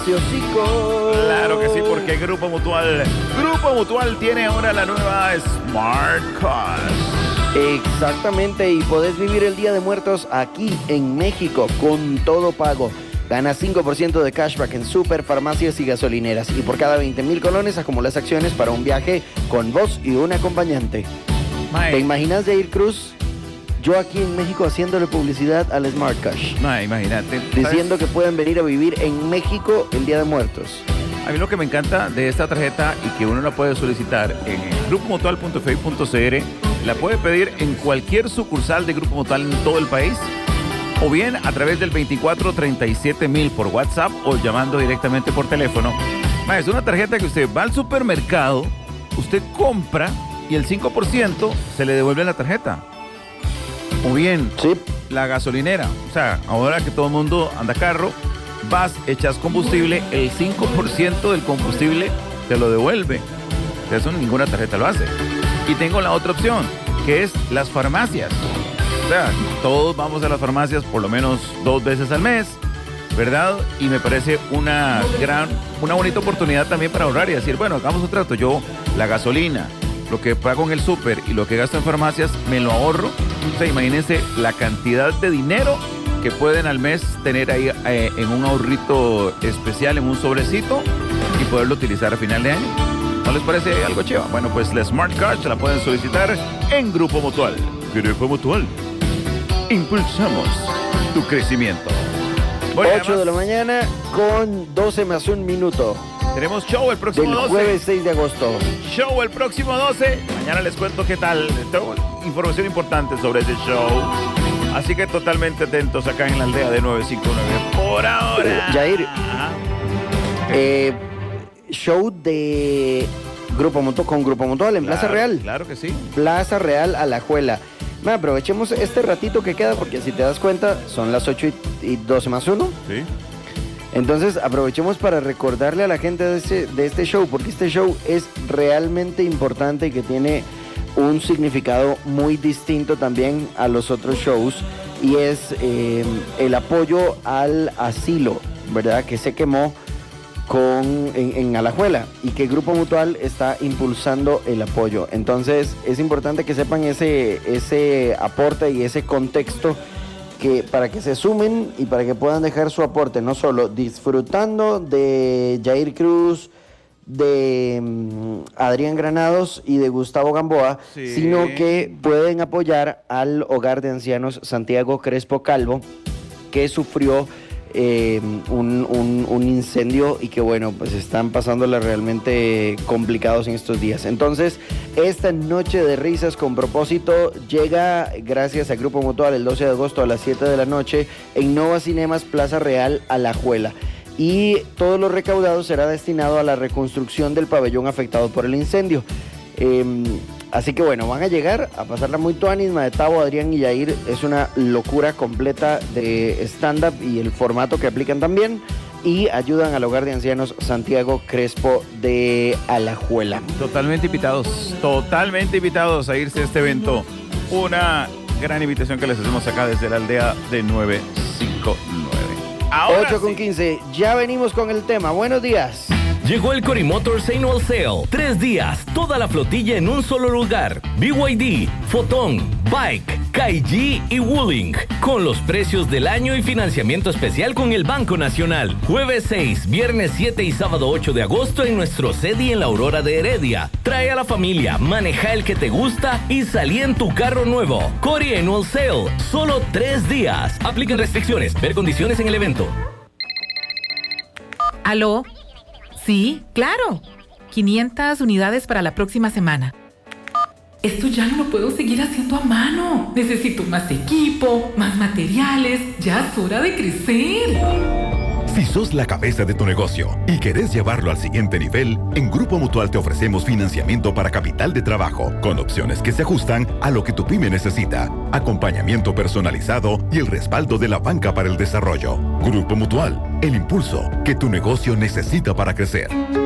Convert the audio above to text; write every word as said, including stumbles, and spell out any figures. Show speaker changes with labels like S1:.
S1: Claro que sí, porque Grupo Mutual, Grupo Mutual tiene ahora la nueva Smart Cash.
S2: Exactamente, y podés vivir el Día de Muertos aquí en México con todo pago. Gana cinco por ciento de cashback en super, farmacias y gasolineras. Y por cada veinte mil colones acumulas acciones para un viaje con vos y un acompañante. Mae. ¿Te imaginas, Jair Cruz, yo aquí en México haciéndole publicidad al Smart Cash?
S1: No, imagínate.
S2: Diciendo que pueden venir a vivir en México el Día de Muertos.
S1: A mí lo que me encanta de esta tarjeta y que uno la puede solicitar en grupo mutual punto f i punto c r, la puede pedir en cualquier sucursal de Grupo Mutual en todo el país, o bien a través del veinticuatro treinta y siete mil por WhatsApp o llamando directamente por teléfono. Ma, es una tarjeta que usted va al supermercado, usted compra y el cinco por ciento se le devuelve la tarjeta. O bien,
S2: sí,
S1: la gasolinera. O sea, ahora que todo el mundo anda carro, vas, echas combustible, el cinco por ciento del combustible te lo devuelve. Eso ninguna tarjeta lo hace. Y tengo la otra opción, que es las farmacias. O sea, todos vamos a las farmacias por lo menos dos veces al mes, ¿verdad? Y me parece una gran, una bonita oportunidad también para ahorrar y decir, bueno, hagamos un trato. Yo, la gasolina, lo que pago en el súper y lo que gasto en farmacias, me lo ahorro. O sea, imagínense la cantidad de dinero que pueden al mes tener ahí eh, en un ahorrito especial, en un sobrecito, y poderlo utilizar a final de año. ¿No les parece algo chiva? Bueno, pues la Smart Card la pueden solicitar en Grupo Mutual. Grupo Mutual. Impulsamos tu crecimiento.
S2: Bueno, ocho de la mañana con doce más un minuto.
S1: Tenemos show el próximo
S2: del
S1: doce.
S2: Jueves seis de agosto.
S1: Show el próximo doce. Mañana les cuento qué tal. Tengo información importante sobre ese show. Así que totalmente atentos acá en la aldea de nueve cinco nueve. Por ahora.
S2: Eh, Jair. Eh, show de Grupo Mutual con Grupo Mutual en
S1: claro,
S2: Plaza Real.
S1: Claro que sí.
S2: Plaza Real Alajuela. Bueno, aprovechemos este ratito que queda porque si te das cuenta son las ocho y doce más uno.
S1: Sí.
S2: Entonces aprovechemos para recordarle a la gente de, ese, de este show, porque este show es realmente importante y que tiene un significado muy distinto también a los otros shows, y es eh, el apoyo al asilo, ¿verdad? Que se quemó con, en, en Alajuela y que Grupo Mutual está impulsando el apoyo. Entonces es importante que sepan ese, ese aporte y ese contexto, que para que se sumen y para que puedan dejar su aporte, no solo disfrutando de Jair Cruz, de um, Adrián Granados y de Gustavo Gamboa, sí, sino que pueden apoyar al Hogar de Ancianos Santiago Crespo Calvo, que sufrió eh, un, un, un incendio y que bueno, pues están pasándola realmente complicados en estos días. Entonces, esta noche de risas con propósito llega gracias a Grupo Mutual el doce de agosto a las siete de la noche en Nova Cinemas Plaza Real Alajuela. Y todo lo recaudado será destinado a la reconstrucción del pabellón afectado por el incendio. Eh, así que bueno, van a llegar a pasarla muy tuanis. de Tavo, Adrián y Yair, es una locura completa de stand-up y el formato que aplican también. Y ayudan al Hogar de Ancianos Santiago Crespo de Alajuela.
S1: Totalmente invitados, totalmente invitados a irse a este evento. Una gran invitación que les hacemos acá desde la aldea de nueve cinco nueve. Ahora
S2: ocho con
S1: sí.
S2: quince, ya venimos con el tema. Buenos días.
S3: Llegó el Cory Motors Annual Sale. Tres días, toda la flotilla en un solo lugar. B Y D, Photon, Bike, K G y Wuling. Con los precios del año y financiamiento especial con el Banco Nacional. Jueves seis, viernes siete y sábado ocho de agosto en nuestro C D I en la Aurora de Heredia. Trae a la familia, maneja el que te gusta y salí en tu carro nuevo. Cory Annual Sale, solo tres días. Aplican restricciones, ver condiciones en el evento.
S4: ¿Aló? Sí, claro. quinientas unidades para la próxima semana. Esto ya no lo puedo seguir haciendo a mano. Necesito más equipo, más materiales. Ya es hora de crecer.
S5: Si sos la cabeza de tu negocio y querés llevarlo al siguiente nivel, en Grupo Mutual te ofrecemos financiamiento para capital de trabajo, con opciones que se ajustan a lo que tu pyme necesita, acompañamiento personalizado y el respaldo de la banca para el desarrollo. Grupo Mutual, el impulso que tu negocio necesita para crecer.